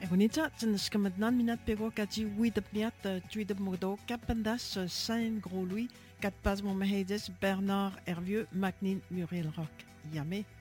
Egonita, tsenaskamadnan minat pego kati widapniat tuidap mordo kapandas Saint Gros Louis, 4 pas Montmahedes, Bernard Hervieux, Macnin Muriel Rock. Yamé.